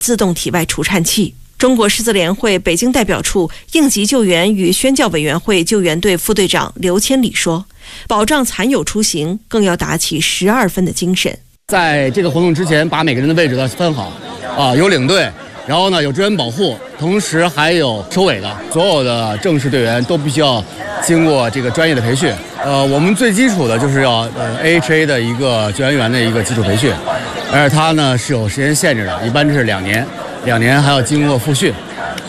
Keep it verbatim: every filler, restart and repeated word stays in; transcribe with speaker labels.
Speaker 1: 自动体外除颤器。中国狮子联会北京代表处应急救援与宣教委员会救援队副队长刘千里说，保障残友出行更要打起十二分的精神。
Speaker 2: 在这个活动之前，把每个人的位置都分好，啊，有领队，然后呢有支援保护，同时还有收尾的，所有的正式队员都必须要经过这个专业的培训。呃，我们最基础的就是要呃 A H A 的一个救援员的一个基础培训，而且它呢是有时间限制的，一般是两年。两年还要经过复训。